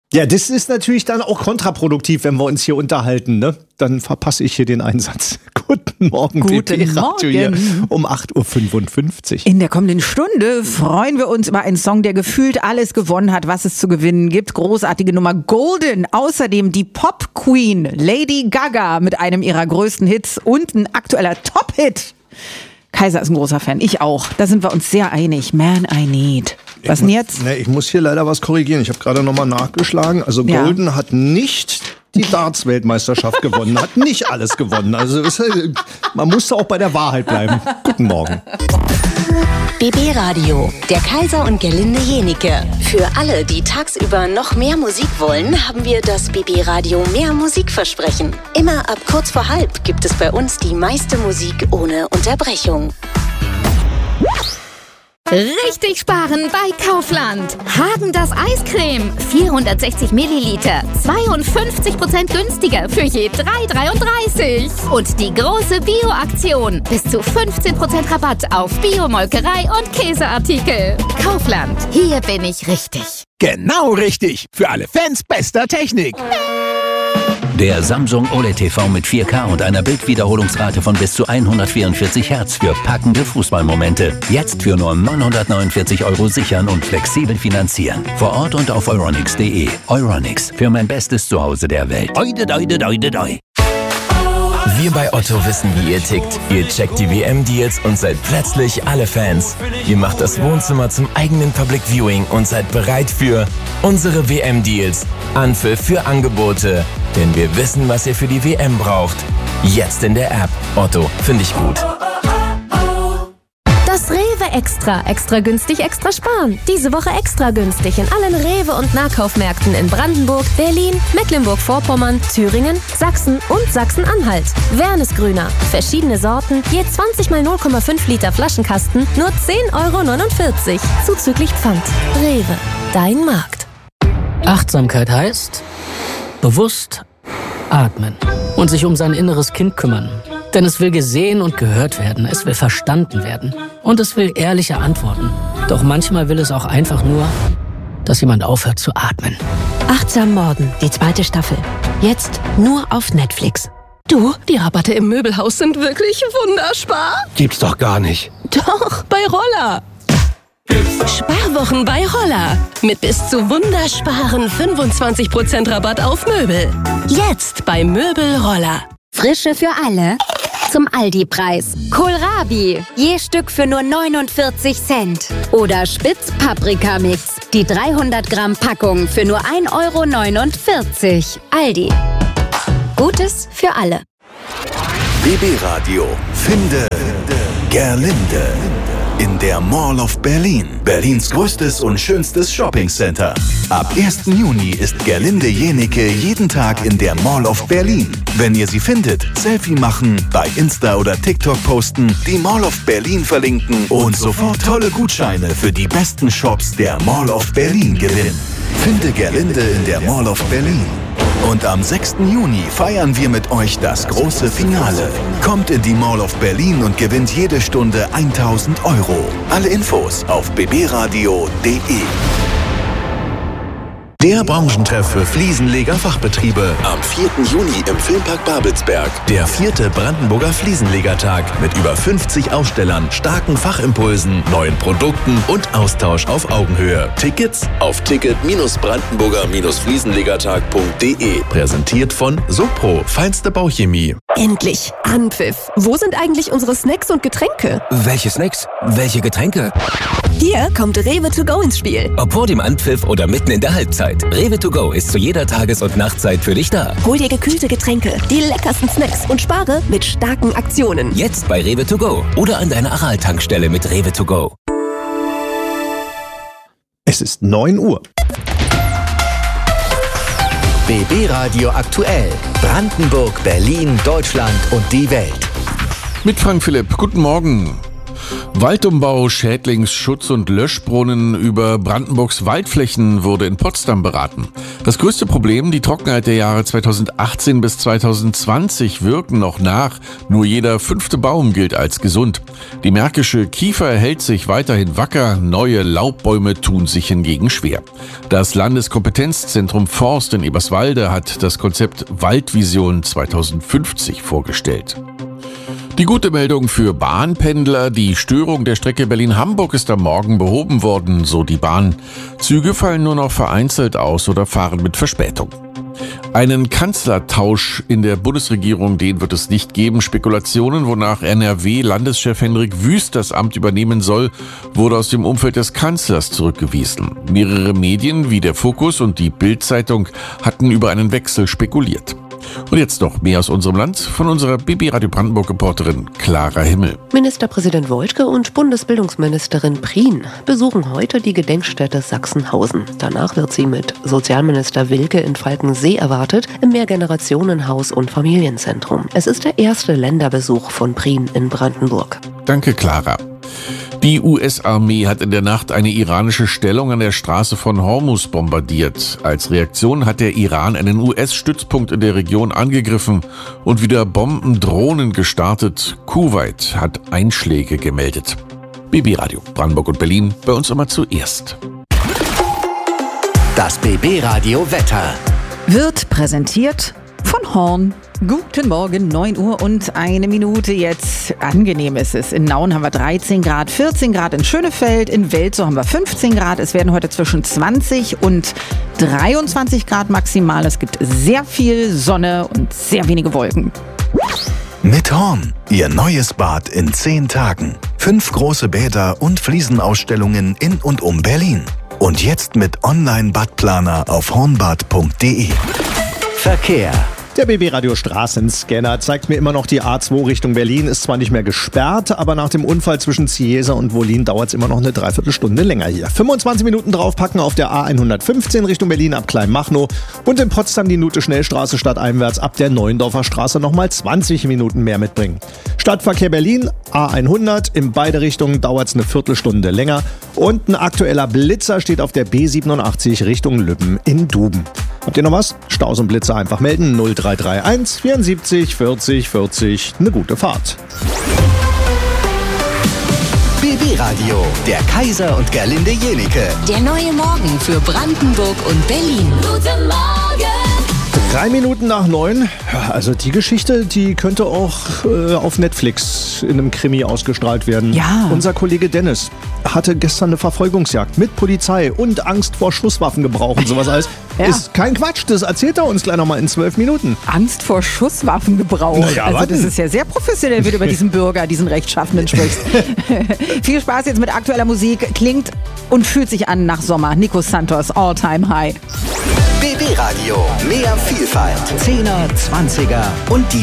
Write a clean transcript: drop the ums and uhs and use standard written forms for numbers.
Ja, das ist natürlich dann auch kontraproduktiv, wenn wir uns hier unterhalten, ne? Dann verpasse ich hier den Einsatz. Guten Morgen, Guten Radio hier um 8.55 Uhr. In der kommenden Stunde freuen wir uns über einen Song, der gefühlt alles gewonnen hat, was es zu gewinnen gibt. Großartige Nummer Golden. Außerdem die Pop-Queen Lady Gaga mit einem ihrer größten Hits und ein aktueller Top-Hit. Kaiser ist ein großer Fan, ich auch. Da sind wir uns sehr einig. Man, I Need. Was denn jetzt? Ich muss hier leider was korrigieren. Ich habe gerade nochmal nachgeschlagen. Also Golden hat nicht die Darts-Weltmeisterschaft gewonnen, hat nicht alles gewonnen. Also man musste auch bei der Wahrheit bleiben. Guten Morgen. BB Radio, der Kaiser und Gerlinde Jenike. Für alle, die tagsüber noch mehr Musik wollen, haben wir das BB Radio mehr Musikversprechen. Immer ab kurz vor halb gibt es bei uns die meiste Musik ohne Unterbrechung. Richtig sparen bei Kaufland. Häagen-Dazs Eiscreme, 460 Milliliter, 52% günstiger für je 3,33. Und die große Bio-Aktion, bis zu 15% Rabatt auf Biomolkerei und Käseartikel. Kaufland, hier bin ich richtig. Genau richtig, für alle Fans bester Technik. Der Samsung OLED TV mit 4K und einer Bildwiederholungsrate von bis zu 144 Hertz für packende Fußballmomente. Jetzt für nur 949 € sichern und flexibel finanzieren. Vor Ort und auf euronics.de. Euronics, für mein bestes Zuhause der Welt. Oide, doide, doide, doi. Wir bei Otto wissen, wie ihr tickt. Ihr checkt die WM-Deals und seid plötzlich alle Fans. Ihr macht das Wohnzimmer zum eigenen Public Viewing und seid bereit für unsere WM-Deals. Anpfiff für Angebote. Denn wir wissen, was ihr für die WM braucht. Jetzt in der App. Otto, finde ich gut. Das Rewe Extra. Extra günstig, extra sparen. Diese Woche extra günstig in allen Rewe- und Nahkaufmärkten in Brandenburg, Berlin, Mecklenburg-Vorpommern, Thüringen, Sachsen und Sachsen-Anhalt. Wernesgrüner. Verschiedene Sorten, je 20 mal 0,5 Liter Flaschenkasten, nur 10,49 €. Zuzüglich Pfand. Rewe. Dein Markt. Achtsamkeit heißt bewusst atmen und sich um sein inneres Kind kümmern. Denn es will gesehen und gehört werden, es will verstanden werden und es will ehrliche Antworten. Doch manchmal will es auch einfach nur, dass jemand aufhört zu atmen. Achtsam Morden, die 2. Staffel. Jetzt nur auf Netflix. Du, die Rabatte im Möbelhaus sind wirklich wunderspar. Gibt's doch gar nicht. Doch, bei Roller. Sparwochen bei Roller. Mit bis zu wundersparen 25% Rabatt auf Möbel. Jetzt bei Möbel Roller. Frische für alle zum Aldi-Preis. Kohlrabi, je Stück für nur 49 Cent. Oder Spitz-Paprika-Mix, die 300 Gramm Packung für nur 1,49 €. Aldi. Gutes für alle. BB Radio. Finde Gerlinde. In der Mall of Berlin. Berlins größtes und schönstes Shoppingcenter. Ab 1. Juni ist Gerlinde Jenike jeden Tag in der Mall of Berlin. Wenn ihr sie findet, Selfie machen, bei Insta oder TikTok posten, die Mall of Berlin verlinken und sofort tolle Gutscheine für die besten Shops der Mall of Berlin gewinnen. Finde Gerlinde in der Mall of Berlin. Und am 6. Juni feiern wir mit euch das große Finale. Kommt in die Mall of Berlin und gewinnt jede Stunde 1.000 €. Alle Infos auf bbradio.de. Der Branchentreff für Fliesenleger-Fachbetriebe. Am 4. Juni im Filmpark Babelsberg. Der 4. Brandenburger Fliesenlegertag mit über 50 Ausstellern, starken Fachimpulsen, neuen Produkten und Austausch auf Augenhöhe. Tickets auf ticket-brandenburger-fliesenlegertag.de. Präsentiert von Sopro, feinste Bauchemie. Endlich Anpfiff. Wo sind eigentlich unsere Snacks und Getränke? Welche Snacks? Welche Getränke? Hier kommt Rewe to go ins Spiel. Ob vor dem Anpfiff oder mitten in der Halbzeit. Rewe to go ist zu jeder Tages- und Nachtzeit für dich da. Hol dir gekühlte Getränke, die leckersten Snacks und spare mit starken Aktionen. Jetzt bei Rewe to go oder an deiner Aral-Tankstelle mit Rewe to go. Es ist 9 Uhr. BB Radio aktuell. Brandenburg, Berlin, Deutschland und die Welt. Mit Frank Philipp. Guten Morgen. Waldumbau, Schädlingsschutz und Löschbrunnen über Brandenburgs Waldflächen wurde in Potsdam beraten. Das größte Problem, die Trockenheit der Jahre 2018 bis 2020 wirken noch nach. Nur jeder 5. Baum gilt als gesund. Die märkische Kiefer hält sich weiterhin wacker, neue Laubbäume tun sich hingegen schwer. Das Landeskompetenzzentrum Forst in Eberswalde hat das Konzept Waldvision 2050 vorgestellt. Die gute Meldung für Bahnpendler: Die Störung der Strecke Berlin-Hamburg ist am Morgen behoben worden, so die Bahn. Züge fallen nur noch vereinzelt aus oder fahren mit Verspätung. Einen Kanzlertausch in der Bundesregierung, den wird es nicht geben. Spekulationen, wonach NRW-Landeschef Hendrik Wüst das Amt übernehmen soll, wurde aus dem Umfeld des Kanzlers zurückgewiesen. Mehrere Medien wie der Fokus und die Bild-Zeitung hatten über einen Wechsel spekuliert. Und jetzt noch mehr aus unserem Land von unserer BB Radio Brandenburg-Reporterin Clara Himmel. Ministerpräsident Woidke und Bundesbildungsministerin Prien besuchen heute die Gedenkstätte Sachsenhausen. Danach wird sie mit Sozialminister Wilke in Falkensee erwartet, im Mehrgenerationenhaus und Familienzentrum. Es ist der erste Länderbesuch von Prien in Brandenburg. Danke, Clara. Die US-Armee hat in der Nacht eine iranische Stellung an der Straße von Hormuz bombardiert. Als Reaktion hat der Iran einen US-Stützpunkt in der Region angegriffen und wieder Bombendrohnen gestartet. Kuwait hat Einschläge gemeldet. BB Radio Brandenburg und Berlin, bei uns immer zuerst. Das BB Radio Wetter wird präsentiert von Horn. Guten Morgen, 9 Uhr und 1 Minute jetzt. Angenehm ist es. In Nauen haben wir 13 Grad, 14 Grad in Schönefeld, in Welzow haben wir 15 Grad. Es werden heute zwischen 20 und 23 Grad maximal. Es gibt sehr viel Sonne und sehr wenige Wolken. Mit Horn, Ihr neues Bad in 10 Tagen. 5 große Bäder und Fliesenausstellungen in und um Berlin. Und jetzt mit Online-Badplaner auf hornbad.de. Verkehr. Der BB Radio Straßenscanner zeigt mir immer noch die A2 Richtung Berlin. Ist zwar nicht mehr gesperrt, aber nach dem Unfall zwischen Ziesa und Wollin dauert es immer noch eine Dreiviertelstunde länger hier. 25 Minuten draufpacken auf der A115 Richtung Berlin ab Kleinmachnow und in Potsdam die Nute Schnellstraße stadteinwärts ab der Neuendorfer Straße nochmal 20 Minuten mehr mitbringen. Stadtverkehr Berlin, A100, in beide Richtungen dauert es eine Viertelstunde länger und ein aktueller Blitzer steht auf der B87 Richtung Lübben in Duben. Habt ihr noch was? Staus und Blitzer einfach melden. 0331 74 40 40. Eine gute Fahrt. BB Radio, der Kaiser und Gerlinde Jenike. Der neue Morgen für Brandenburg und Berlin. Guten Morgen! 3 Minuten nach 9. Also die Geschichte, die könnte auch auf Netflix in einem Krimi ausgestrahlt werden. Ja. Unser Kollege Dennis hatte gestern eine Verfolgungsjagd mit Polizei und Angst vor Schusswaffengebrauch und sowas alles. Ja. Ist kein Quatsch, das erzählt er uns gleich nochmal in 12 Minuten. Angst vor Schusswaffengebrauch. Naja, also das ist ja sehr professionell, wie du über diesen Bürger, diesen Rechtschaffenden sprichst. Viel Spaß jetzt mit aktueller Musik. Klingt und fühlt sich an nach Sommer. Nico Santos, All Time High. BB Radio, mehr Vielfalt, 10er, 20er und die